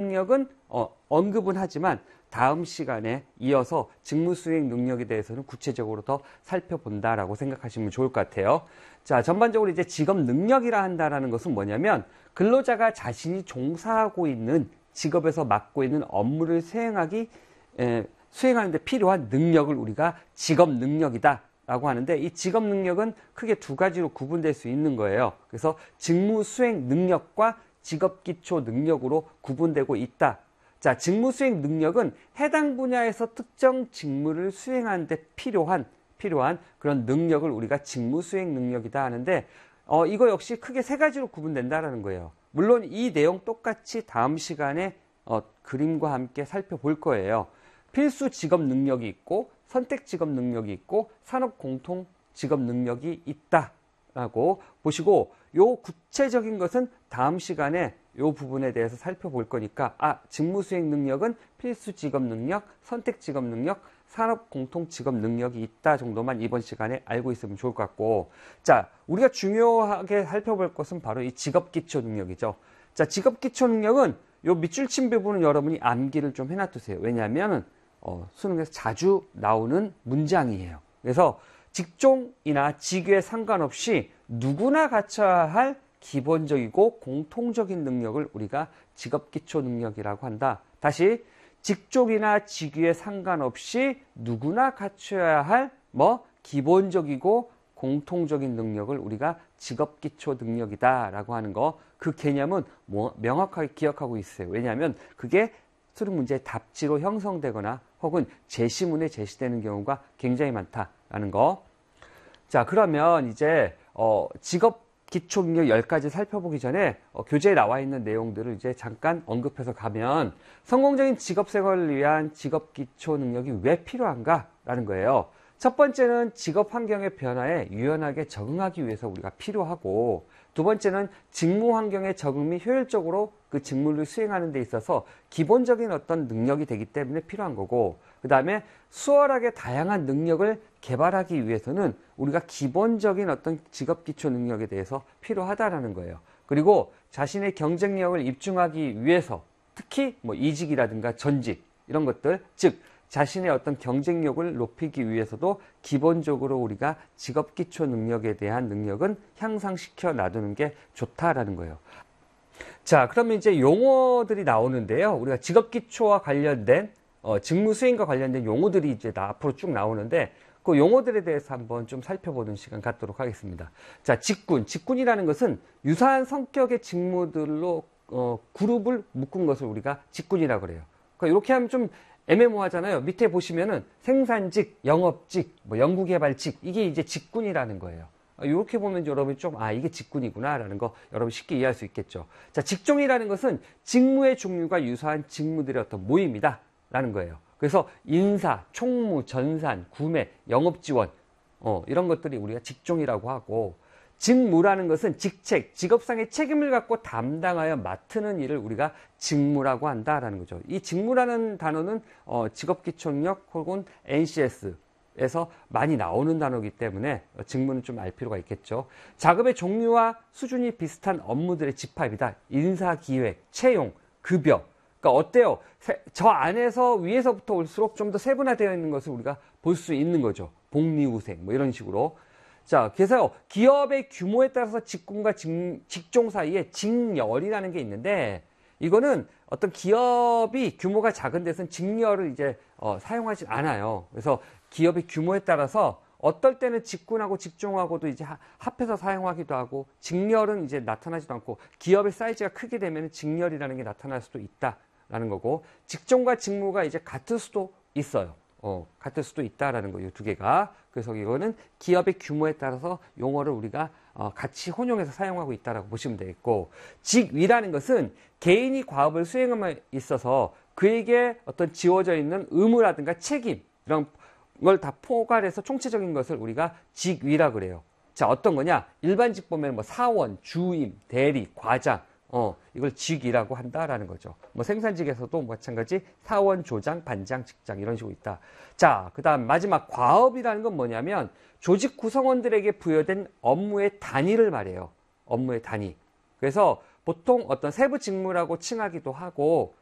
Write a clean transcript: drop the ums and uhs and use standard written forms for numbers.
능력은 언급은 하지만 다음 시간에 이어서 직무 수행 능력에 대해서는 구체적으로 더 살펴본다라고 생각하시면 좋을 것 같아요. 자, 전반적으로 이제 직업 능력이라 한다라는 것은 뭐냐면 근로자가 자신이 종사하고 있는 직업에서 맡고 있는 업무를 수행하는 데 필요한 능력을 우리가 직업 능력이다 라고 하는데, 이 직업 능력은 크게 두 가지로 구분될 수 있는 거예요. 그래서 직무 수행 능력과 직업 기초 능력으로 구분되고 있다. 자, 직무 수행 능력은 해당 분야에서 특정 직무를 수행하는 데 필요한 그런 능력을 우리가 직무 수행 능력이다 하는데, 이거 역시 크게 세 가지로 구분된다라는 거예요. 물론 이 내용 똑같이 다음 시간에 그림과 함께 살펴볼 거예요. 필수 직업 능력이 있고 선택 직업 능력이 있고 산업 공통 직업 능력이 있다라고 보시고, 요 구체적인 것은 다음 시간에 요 부분에 대해서 살펴볼 거니까, 직무 수행 능력은 필수 직업 능력, 선택 직업 능력, 산업 공통 직업 능력이 있다 정도만 이번 시간에 알고 있으면 좋을 것 같고, 자, 우리가 중요하게 살펴볼 것은 바로 이 직업 기초 능력이죠. 자, 직업 기초 능력은 요 밑줄 친 부분은 여러분이 암기를 좀 해놔두세요. 왜냐하면 수능에서 자주 나오는 문장이에요. 그래서 직종이나 직위에 상관없이 누구나 갖춰야 할 기본적이고 공통적인 능력을 우리가 직업기초 능력이라고 한다. 다시, 직종이나 직위에 상관없이 누구나 갖춰야 할 기본적이고 공통적인 능력을 우리가 직업기초 능력이다 라고 하는 거, 그 개념은 명확하게 기억하고 있어요. 왜냐하면 그게 수능 문제의 답지로 형성되거나 혹은 제시문에 제시되는 경우가 굉장히 많다라는 거. 자, 그러면 이제 직업 기초 능력 10가지 살펴보기 전에 교재에 나와 있는 내용들을 이제 잠깐 언급해서 가면, 성공적인 직업 생활을 위한 직업 기초 능력이 왜 필요한가라는 거예요. 첫 번째는 직업 환경의 변화에 유연하게 적응하기 위해서 우리가 필요하고, 두 번째는 직무 환경에 적응 및 효율적으로 그 직무를 수행하는 데 있어서 기본적인 어떤 능력이 되기 때문에 필요한 거고, 그 다음에 수월하게 다양한 능력을 개발하기 위해서는 우리가 기본적인 어떤 직업 기초 능력에 대해서 필요하다라는 거예요. 그리고 자신의 경쟁력을 입증하기 위해서 특히 이직이라든가 전직 이런 것들, 즉 자신의 어떤 경쟁력을 높이기 위해서도 기본적으로 우리가 직업 기초 능력에 대한 능력은 향상시켜 놔두는 게 좋다라는 거예요. 자, 그러면 이제 용어들이 나오는데요. 우리가 직업 기초와 관련된 직무 수행과 관련된 용어들이 이제 앞으로 쭉 나오는데, 그 용어들에 대해서 한번 좀 살펴보는 시간 갖도록 하겠습니다. 자, 직군이라는 것은 유사한 성격의 직무들로 그룹을 묶은 것을 우리가 직군이라고 그래요. 그러니까 이렇게 하면 좀 애매모호하잖아요. 밑에 보시면은 생산직, 영업직, 연구개발직, 이게 이제 직군이라는 거예요. 이렇게 보면 여러분이 좀 이게 직군이구나 라는 거 여러분 쉽게 이해할 수 있겠죠. 자, 직종이라는 것은 직무의 종류가 유사한 직무들의 어떤 모임이다 라는 거예요. 그래서 인사, 총무, 전산, 구매, 영업지원 이런 것들이 우리가 직종이라고 하고, 직무라는 것은 직책, 직업상의 책임을 갖고 담당하여 맡는 일을 우리가 직무라고 한다라는 거죠. 이 직무라는 단어는 직업기초능력 혹은 NCS에서 많이 나오는 단어이기 때문에 직무는 좀 알 필요가 있겠죠. 작업의 종류와 수준이 비슷한 업무들의 집합이다. 인사기획, 채용, 급여. 그러니까 어때요? 저 안에서 위에서부터 올수록 좀 더 세분화되어 있는 것을 우리가 볼 수 있는 거죠. 복리후생 이런 식으로. 자, 그래서 기업의 규모에 따라서 직군과 직종 사이에 직렬이라는 게 있는데, 이거는 어떤 기업이 규모가 작은 데서는 직렬을 이제 사용하지 않아요. 그래서 기업의 규모에 따라서 어떨 때는 직군하고 직종하고도 이제 합해서 사용하기도 하고, 직렬은 이제 나타나지도 않고, 기업의 사이즈가 크게 되면 직렬이라는 게 나타날 수도 있다라는 거고, 직종과 직무가 이제 같을 수도 있어요. 같을 수도 있다라는 거예요, 두 개가. 그래서 이거는 기업의 규모에 따라서 용어를 우리가 같이 혼용해서 사용하고 있다라고 보시면 되겠고, 직위라는 것은 개인이 과업을 수행함에 있어서 그에게 어떤 지워져 있는 의무라든가 책임, 이런 걸 다 포괄해서 총체적인 것을 우리가 직위라 그래요. 자, 어떤 거냐? 일반직 보면 사원, 주임, 대리, 과장, 이걸 직위라고 한다라는 거죠. 생산직에서도 마찬가지 사원, 조장, 반장, 직장 이런 식으로 있다. 자, 그 다음 마지막 과업이라는 건 뭐냐면 조직 구성원들에게 부여된 업무의 단위를 말해요. 업무의 단위. 그래서 보통 어떤 세부 직무라고 칭하기도 하고,